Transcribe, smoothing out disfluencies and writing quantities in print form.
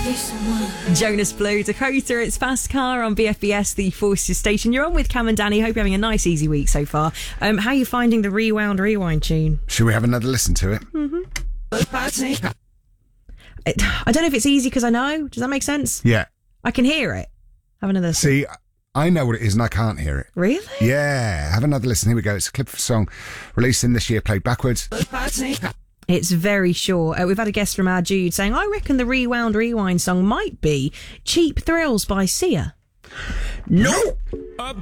Jonas Blue, Dakota, it's Fast Car on BFBS, the Forces station. You're on with Cam and Danny. Hope you're having a nice, easy week so far. How are you finding the Rewind tune? Should we have another listen to it? I don't know if it's easy because I know. Does that make sense? Yeah. I can hear it. Have another listen. See, I know what it is and I can't hear it. Really? Yeah. Have another listen. Here we go. It's a clip of a song released in this year, played backwards. It's very short. We've had a guest from our Jude saying, I reckon the Rewind song might be Cheap Thrills by Sia. No!